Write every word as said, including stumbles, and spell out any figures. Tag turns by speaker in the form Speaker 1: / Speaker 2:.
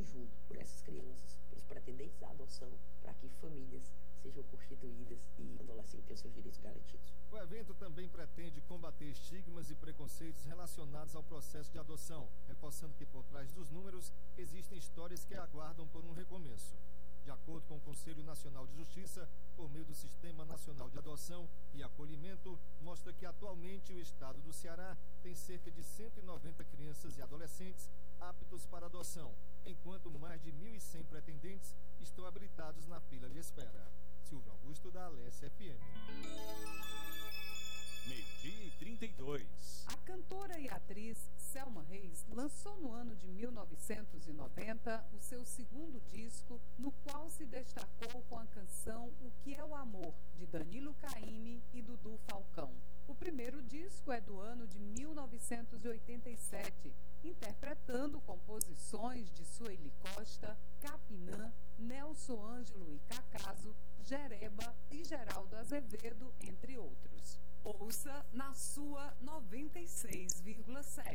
Speaker 1: junto por essas crianças, pelos pretendentes da adoção, para que famílias sejam constituídas e adolescentes tenham seus direitos garantidos.
Speaker 2: O evento também pretende combater estigmas e preconceitos relacionados ao processo de adoção, reforçando que por trás dos números existem histórias que aguardam por um recomeço. De acordo com o Conselho Nacional de Justiça, por meio do Sistema Nacional de Adoção e Acolhimento, mostra que atualmente o estado do Ceará tem cerca de cento e noventa crianças e adolescentes aptos para adoção, enquanto mais de mil e cem pretendentes estão habilitados na fila de espera. Silvio Augusto, da Alesse F M.
Speaker 3: Meio-dia e trinta e dois.
Speaker 4: A cantora e atriz Selma Reis lançou no ano de mil novecentos e noventa o seu segundo disco, no qual se destacou com a canção O Que é o Amor, de Danilo Caymmi e Dudu Falcão. O primeiro disco é do ano de mil novecentos e oitenta e sete, interpretando composições de Sueli Costa, Capinã, Nelson Ângelo e Cacaso, Jereba e Geraldo Azevedo, entre outros. Ouça na sua noventa e seis vírgula sete.